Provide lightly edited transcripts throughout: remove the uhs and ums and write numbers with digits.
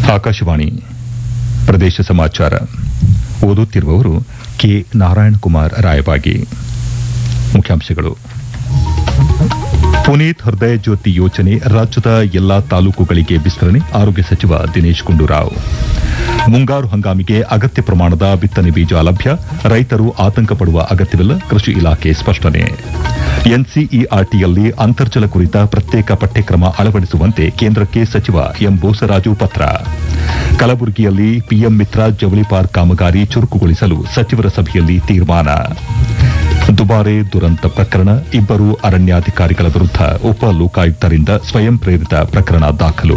ಆಕಾಶವಾಣಿ ಪ್ರದೇಶ ಸಮಾಚಾರ ಓದುತ್ತಿರುವವರು ಕೆ ನಾರಾಯಣಕುಮಾರ್ ರಾಯಬಾಗಿ. ಮುಖ್ಯಾಂಶಗಳು. ಪುನೀತ್ ಹೃದಯ ಜ್ಯೋತಿ ಯೋಜನೆ ರಾಜ್ಯದ ಎಲ್ಲಾ ತಾಲೂಕುಗಳಿಗೆ ವಿಸ್ತರಣೆ, ಆರೋಗ್ಯ ಸಚಿವ ದಿನೇಶ್ ಗುಂಡೂರಾವ್. ಮುಂಗಾರು ಹಂಗಾಮಿಗೆ ಅಗತ್ಯ ಪ್ರಮಾಣದ ಬಿತ್ತನೆ ಬೀಜ ಲಭ್ಯ, ರೈತರು ಆತಂಕ ಪಡುವ ಅಗತ್ಯವಿಲ್ಲ, ಕೃಷಿ ಇಲಾಖೆ ಸ್ಪಷ್ಟನೆ. ಎನ್ಸಿಇಆರ್ಟಿಯಲ್ಲಿ ಅಂತರ್ಜಲ ಕುರಿತ ಪ್ರತ್ಯೇಕ ಪಠ್ಯಕ್ರಮ ಅಳವಡಿಸುವಂತೆ ಕೇಂದ್ರಕ್ಕೆ ಸಚಿವ ಎಂ ಬೋಸರಾಜು ಪತ್ರ. ಕಲಬುರಗಿಯಲ್ಲಿ ಪಿಎಂ ಮಿತ್ರ ಜವಳಿ ಪಾರ್ಕ್ ಕಾಮಗಾರಿ ಚುರುಕುಗೊಳಿಸಲು ಸಚಿವರ ಸಭೆಯಲ್ಲಿ ತೀರ್ಮಾನ. ದುಬಾರೆ ದುರಂತ ಪ್ರಕರಣ, ಇಬ್ಬರು ಅರಣ್ಯಾಧಿಕಾರಿಗಳ ವಿರುದ್ಧ ಉಪ ಲೋಕಾಯುಕ್ತರಿಂದ ಸ್ವಯಂ ಪ್ರೇರಿತ ಪ್ರಕರಣ ದಾಖಲು.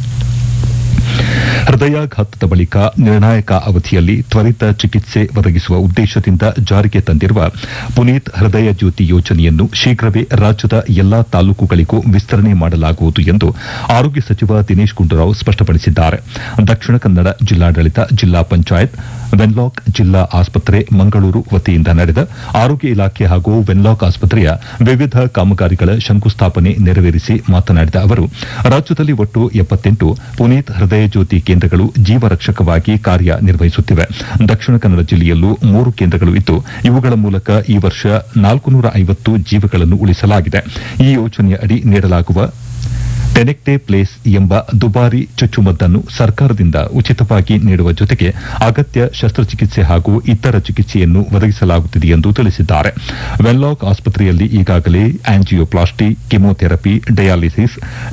ಹೃದಯಾಘಾತದ ಬಳಿಕ ನಿರ್ಣಾಯಕ ಅವಧಿಯಲ್ಲಿ ತ್ವರಿತ ಚಿಕಿತ್ಸೆ ಒದಗಿಸುವ ಉದ್ದೇಶದಿಂದ ಜಾರಿಗೆ ತಂದಿರುವ ಪುನೀತ್ ಹೃದಯ ಜ್ಯೋತಿ ಯೋಜನೆಯನ್ನು ಶೀಘ್ರವೇ ರಾಜ್ಯದ ಎಲ್ಲಾ ತಾಲೂಕುಗಳಿಗೂ ವಿಸ್ತರಣೆ ಮಾಡಲಾಗುವುದು ಎಂದು ಆರೋಗ್ಯ ಸಚಿವ ದಿನೇಶ್ ಗುಂಡೂರಾವ್ ಸ್ಪಷ್ಟಪಡಿಸಿದ್ದಾರೆ. ದಕ್ಷಿಣ ಕನ್ನಡ ಜಿಲ್ಲಾಡಳಿತ, ಜಿಲ್ಲಾ ಪಂಚಾಯತ್, ವೆನ್ಲಾಕ್ ಜಿಲ್ಲಾ ಆಸ್ಪತ್ರೆ ಮಂಗಳೂರು ವತಿಯಿಂದ ನಡೆದ ಆರೋಗ್ಯ ಇಲಾಖೆ ಹಾಗೂ ವೆನ್ಲಾಕ್ ಆಸ್ಪತ್ರೆಯ ವಿವಿಧ ಕಾಮಗಾರಿಗಳ ಶಂಕುಸ್ಥಾಪನೆ ನೆರವೇರಿಸಿ ಮಾತನಾಡಿದ ಅವರು, ರಾಜ್ಯದಲ್ಲಿ ಒಟ್ಟು 78 ಪುನೀತ್ ಹೃದಯ ಜ್ಯೋತಿ ಕೇಂದ್ರಗಳು ಜೀವರಕ್ಷಕವಾಗಿ ಕಾರ್ಯನಿರ್ವಹಿಸುತ್ತಿವೆ. ದಕ್ಷಿಣ ಕನ್ನಡ ಜಿಲ್ಲೆಯಲ್ಲೂ 3 ಕೇಂದ್ರಗಳು ಇದ್ದು, ಇವುಗಳ ಮೂಲಕ ಈ ವರ್ಷ 450 ಜೀವಗಳನ್ನು ಉಳಿಸಲಾಗಿದೆ. ಈ ಯೋಜನೆಯ ಅಡಿ ನೀಡಲಾಗುವ ಟೆನೆಕ್ಟೆ ಪ್ಲೇಸ್ ಎಂಬ ದುಬಾರಿ ಚುಚ್ಚುಮದ್ದನ್ನು ಸರ್ಕಾರದಿಂದ ಉಚಿತವಾಗಿ ನೀಡುವ ಜೊತೆಗೆ ಅಗತ್ಯ ಶಸ್ತ್ರಚಿಕಿತ್ಸೆ ಹಾಗೂ ಇತರ ಚಿಕಿತ್ಸೆಯನ್ನು ಒದಗಿಸಲಾಗುತ್ತಿದೆ ಎಂದು ತಿಳಿಸಿದ್ದಾರೆ. ವೆನ್ಲಾಕ್ ಆಸ್ಪತ್ರೆಯಲ್ಲಿ ಈಗಾಗಲೇ ಆಂಜಿಯೋಪ್ಲಾಸ್ಟಿ, ಕಿಮೋಥೆರಪಿ, ಡಯಾಲಿಸಿಸ್,